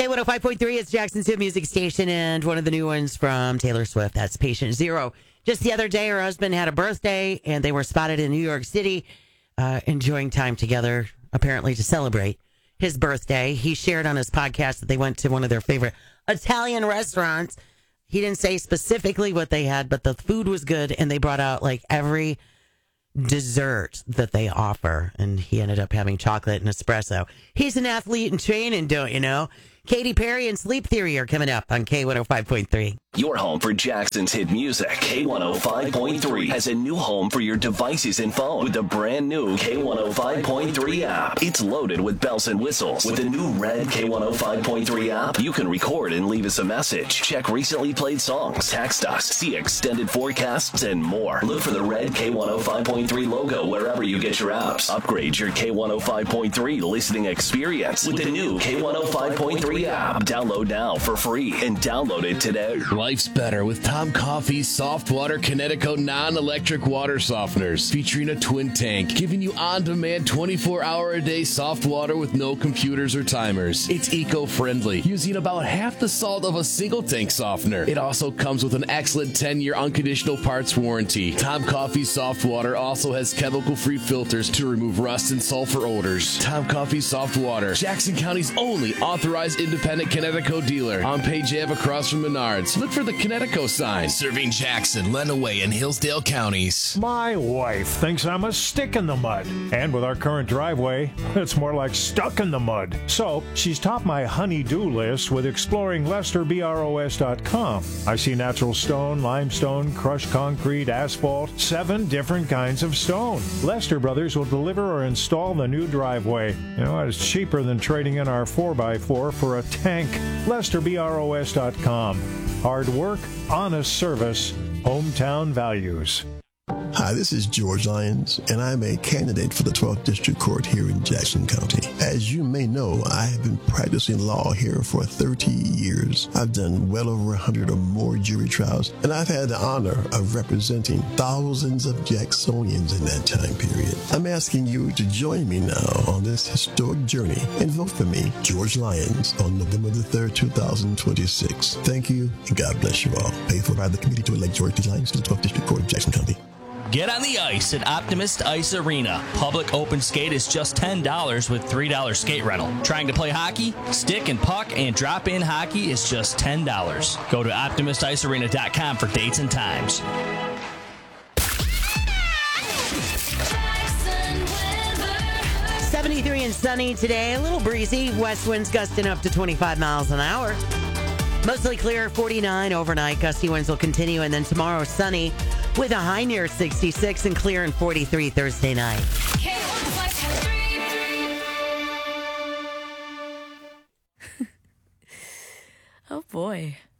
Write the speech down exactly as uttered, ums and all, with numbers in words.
K one oh five point three is Jackson's hit music station, and one of the new ones from Taylor Swift. That's Patient Zero. Just the other day, her husband had a birthday, and they were spotted in New York City uh, enjoying time together, apparently to celebrate his birthday. He shared on his podcast that they went to one of their favorite Italian restaurants. He didn't say specifically what they had, but the food was good, and they brought out like every dessert that they offer, and he ended up having chocolate and espresso. He's an athlete in training, don't you know? Katy Perry and Sleep Theory are coming up on K one oh five point three. Your home for Jackson's hit music. K one oh five point three has a new home for your devices and phone with the brand new K one oh five point three app. It's loaded with bells and whistles. With the new red K one oh five point three app, you can record and leave us a message, check recently played songs, text us, see extended forecasts, and more. Look for the red K one oh five point three logo wherever you get your apps. Upgrade your K one oh five point three listening experience with the new K one oh five point three app. Download now for free and download it today. Life's better with Tom Coffee's Soft Water Kinetico non-electric water softeners, featuring a twin tank, giving you on-demand twenty-four hour a day soft water with no computers or timers. It's eco-friendly, using about half the salt of a single tank softener. It also comes with an excellent ten year unconditional parts warranty. Tom Coffee's Soft Water also has chemical-free filters to remove rust and sulfur odors. Tom Coffee's Soft Water, Jackson County's only authorized independent Kinetico dealer, on Page Ave across from Menards. Look for the Kinetico sign. Serving Jackson, Lenawee, and Hillsdale counties. My wife thinks I'm a stick in the mud. And with our current driveway, it's more like stuck in the mud. So she's topped my honey-do list with exploring Lester Bros dot com. I see natural stone, limestone, crushed concrete, asphalt, seven different kinds of stone. Lester Brothers will deliver or install the new driveway. You know, it's cheaper than trading in our four by four for a tank. Lester Bros dot com. Hard work, honest service, hometown values. Hi, this is George Lyons, and I'm a candidate for the twelfth District Court here in Jackson County. As you may know, I have been practicing law here for thirty years. I've done well over one hundred or more jury trials, and I've had the honor of representing thousands of Jacksonians in that time period. I'm asking you to join me now on this historic journey and vote for me, George Lyons, on November the third, two thousand twenty-six. Thank you, and God bless you all. Paid for by the committee to elect George D. Lyons to the twelfth District Court of Jackson County. Get on the ice at Optimist Ice Arena. Public open skate is just ten dollars with three dollars skate rental. Trying to play hockey? Stick and puck and drop-in hockey is just ten dollars. Go to optimist ice arena dot com for dates and times. seventy-three and sunny today. A little breezy. West winds gusting up to twenty-five miles an hour. Mostly clear, forty-nine overnight. Gusty winds will continue. And then tomorrow, sunny with a high near sixty-six and clear and forty-three Thursday night. Oh, boy.